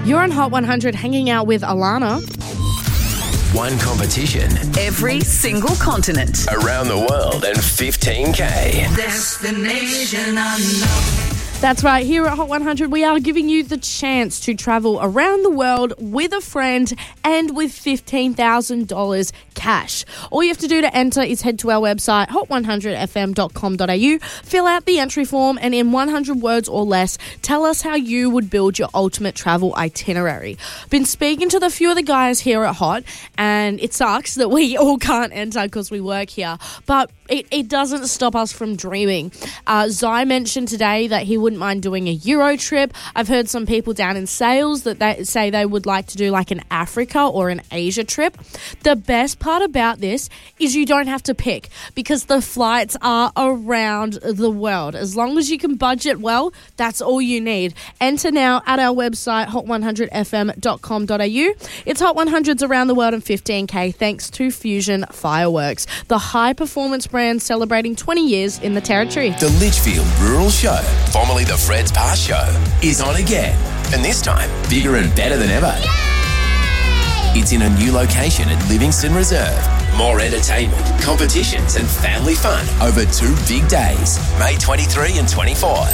You're on Hot 100 hanging out with Alana. One competition. Every single continent. Around the world and 15K. Destination unknown. That's right. Here at Hot 100, we are giving you the chance to travel around the world with a friend and with $15,000 cash. All you have to do to enter is head to our website, hot100fm.com.au, fill out the entry form, and in 100 words or less, tell us how you would build your ultimate travel itinerary. Been speaking to the few of the guys here at Hot, and it sucks that we all can't enter because we work here, but it doesn't stop us from dreaming. Zai mentioned today that he wouldn't mind doing a Euro trip. I've heard some people down in sales that they say they would like to do like an Africa or an Asia trip. The best part about this is you don't have to pick because the flights are around the world. As long as you can budget well, that's all you need. Enter now at our website, hot100fm.com.au. It's Hot 100s around the world in 15K thanks to Fusion Fireworks, the high-performance brand celebrating 20 years in the territory. The Litchfield Rural Show, formerly the Fred's Pass Show, is on again. And this time, bigger and better than ever. Yay! It's in a new location at Livingston Reserve. More entertainment, competitions and family fun over 2 big days, May 23 and 24.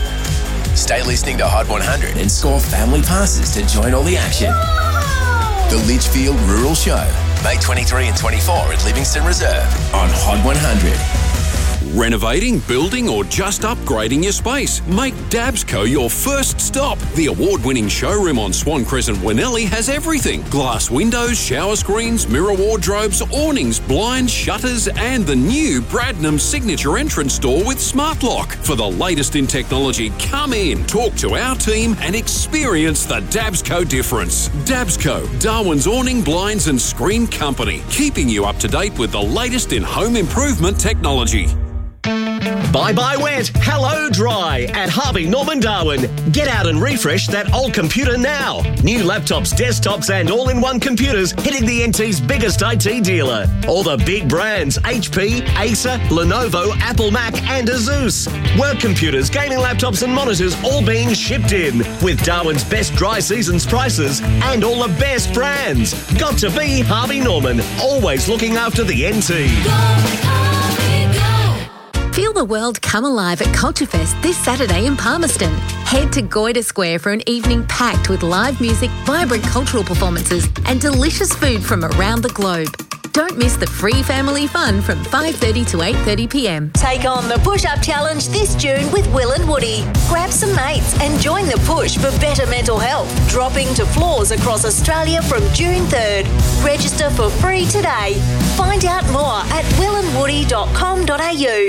Stay listening to Hot 100 and score family passes to join all the action. Whoa! The Litchfield Rural Show, May 23 and 24 at Livingston Reserve on Hot 100. Renovating, building or just upgrading your space? Make Dabsco your first stop. The award-winning showroom on Swan Crescent, Winnelli has everything. Glass windows, shower screens, mirror wardrobes, awnings, blinds, shutters and the new Bradnam signature entrance door with smart lock. For the latest in technology, come in, talk to our team and experience the Dabsco difference. Dabsco, Darwin's awning, blinds and screen company, keeping you up to date with the latest in home improvement technology. Bye-bye wet, hello dry at Harvey Norman Darwin. Get out and refresh that old computer now. New laptops, desktops and all-in-one computers hitting the NT's biggest IT dealer. All the big brands, HP, Acer, Lenovo, Apple Mac and Asus. Work computers, gaming laptops and monitors all being shipped in with Darwin's best dry seasons prices and all the best brands. Got to be Harvey Norman, always looking after the NT. Feel the world come alive at Culture Fest this Saturday in Palmerston. Head to Goyder Square for an evening packed with live music, vibrant cultural performances and delicious food from around the globe. Don't miss the free family fun from 5:30 to 8:30 p.m. Take on the Push-Up Challenge this June with Will and Woody. Grab some mates and join the push for better mental health. Dropping to floors across Australia from June 3rd. Register for free today. Find out more at willandwoody.com.au.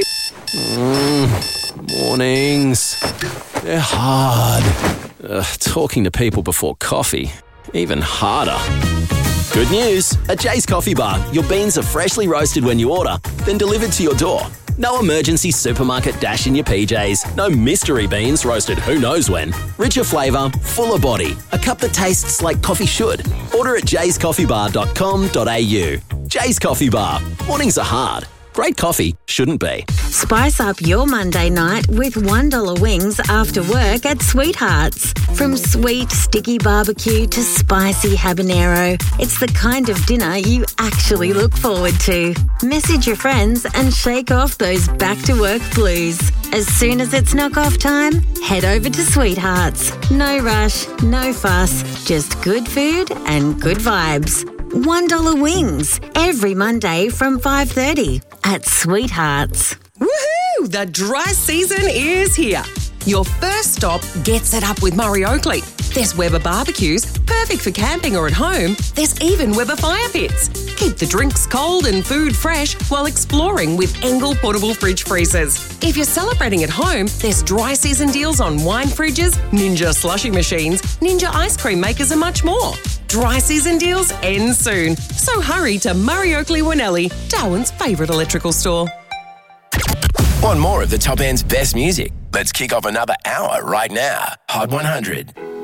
Mornings. They're hard. Talking to people before coffee, even harder. Good news. At Jay's Coffee Bar, your beans are freshly roasted when you order, then delivered to your door. No emergency supermarket dash in your PJs. No mystery beans roasted who knows when. Richer flavour, fuller body. A cup that tastes like coffee should. Order at jayscoffeebar.com.au. Jay's Coffee Bar. Mornings are hard. Great coffee shouldn't be. Spice up your Monday night with $1 wings after work at Sweethearts. From sweet, sticky barbecue to spicy habanero, it's the kind of dinner you actually look forward to. Message your friends and shake off those back-to-work blues. As soon as it's knock-off time, head over to Sweethearts. No rush, no fuss, just good food and good vibes. $1 wings every Monday from 5:30 at Sweethearts. Woohoo! The dry season is here. Your first stop, get set up with Murray Oakley. There's Weber barbecues, perfect for camping or at home. There's even Weber fire pits. Keep the drinks cold and food fresh while exploring with Engel portable fridge freezers. If you're celebrating at home, there's dry season deals on wine fridges, Ninja slushy machines, Ninja ice cream makers and much more. Dry season deals end soon. So hurry to Murray Oakley Winnelli, Darwin's favourite electrical store. Want more of the top end's best music? Let's kick off another hour right now. Hot 100.